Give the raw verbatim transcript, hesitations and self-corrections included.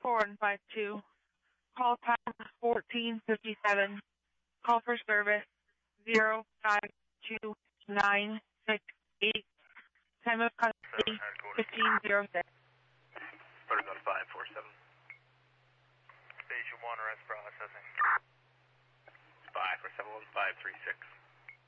four one five two. Call time fourteen fifty-seven. Call for service zero five two nine six eight. Time of custody fifteen oh six. Put on five four seven. Station one, arrest processing. five four seven one five three six.